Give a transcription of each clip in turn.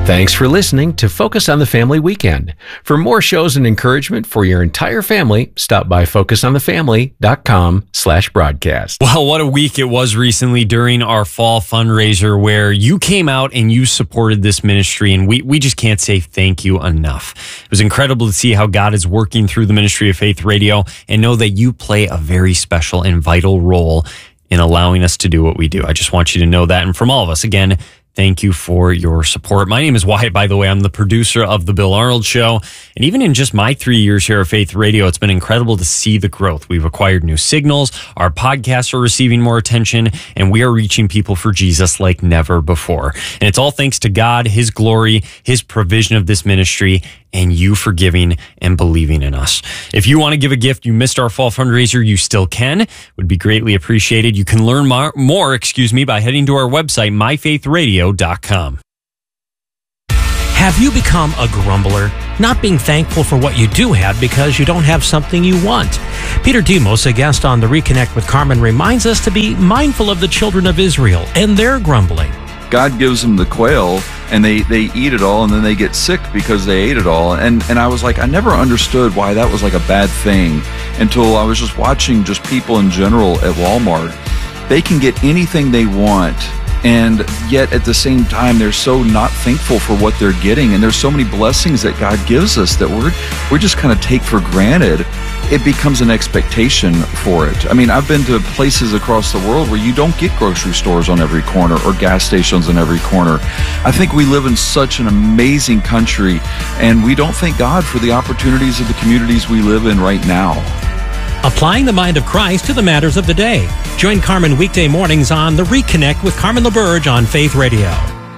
Thanks for listening to Focus on the Family Weekend. For more shows and encouragement for your entire family, stop by focusonthefamily.com/broadcast. Well, what a week it was recently during our fall fundraiser where you came out and you supported this ministry, and we just can't say thank you enough. It was incredible to see how God is working through the ministry of Faith Radio and know that you play a very special and vital role in allowing us to do what we do. I just want you to know that. And from all of us, again, thank you for your support. My name is Wyatt, by the way. I'm the producer of The Bill Arnold Show. And even in just my 3 years here at Faith Radio, it's been incredible to see the growth. We've acquired new signals. Our podcasts are receiving more attention, and we are reaching people for Jesus like never before. And it's all thanks to God, His glory, His provision of this ministry, and you for giving and believing in us. If you want to give a gift, you missed our fall fundraiser, you still can. It would be greatly appreciated. You can learn more by heading to our website, myfaithradio.com. Have you become a grumbler, not being thankful for what you do have because you don't have something you want? Peter Demos, a guest on the Reconnect with Carmen, reminds us to be mindful of the children of Israel and their grumbling. God gives them the quail, and they eat it all, and then they get sick because they ate it all. And I was like, I never understood why that was like a bad thing until I was just watching just people in general at Walmart. They can get anything they want, and yet at the same time, they're so not thankful for what they're getting. And there's so many blessings that God gives us that we're just kind of take for granted. It becomes an expectation for it. I mean, I've been to places across the world where you don't get grocery stores on every corner or gas stations on every corner. I think we live in such an amazing country, and we don't thank God for the opportunities of the communities we live in right now. Applying the mind of Christ to the matters of the day. Join Carmen weekday mornings on The Reconnect with Carmen LaBerge on Faith Radio.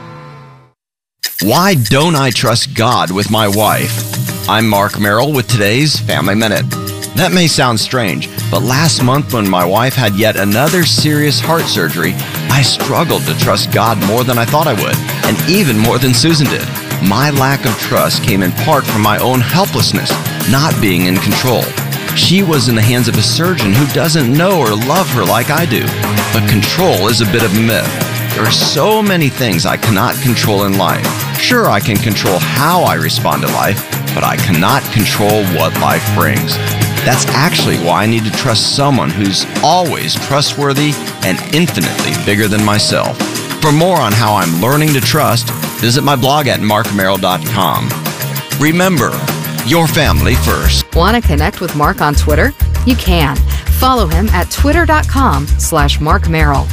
Why don't I trust God with my wife? I'm Mark Merrill with today's Family Minute. That may sound strange, but last month when my wife had yet another serious heart surgery, I struggled to trust God more than I thought I would, and even more than Susan did. My lack of trust came in part from my own helplessness, not being in control. She was in the hands of a surgeon who doesn't know or love her like I do. But control is a bit of a myth. There are so many things I cannot control in life. Sure, I can control how I respond to life, but I cannot control what life brings. That's actually why I need to trust someone who's always trustworthy and infinitely bigger than myself. For more on how I'm learning to trust, visit my blog at markmerrill.com. Remember, your family first. Want to connect with Mark on Twitter? You can. Follow him at twitter.com/markmerrill.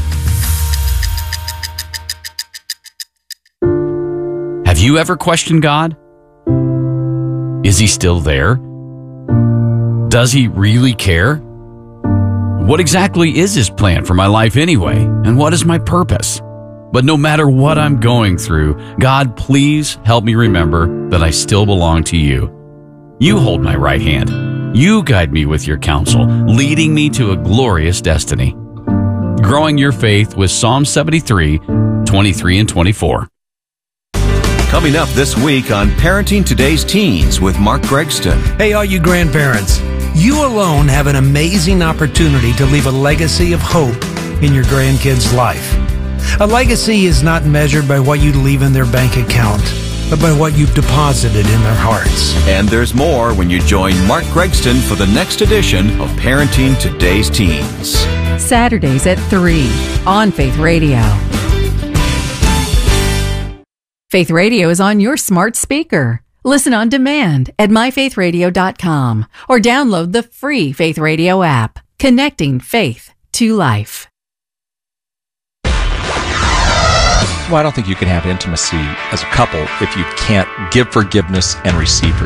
Have you ever questioned God? Is He still there? Does He really care? What exactly is His plan for my life anyway? And what is my purpose? But no matter what I'm going through, God, please help me remember that I still belong to You. You hold my right hand. You guide me with Your counsel, leading me to a glorious destiny. Growing your faith with Psalm 73, 23 and 24. Coming up this week on Parenting Today's Teens with Mark Gregston. Hey, all you grandparents. You alone have an amazing opportunity to leave a legacy of hope in your grandkids' life. A legacy is not measured by what you leave in their bank account, but by what you've deposited in their hearts. And there's more when you join Mark Gregston for the next edition of Parenting Today's Teens. Saturdays at 3 on Faith Radio. Faith Radio is on your smart speaker. Listen on demand at myfaithradio.com or download the free Faith Radio app, connecting faith to life. Well, I don't think you can have intimacy as a couple if you can't give forgiveness and receive forgiveness.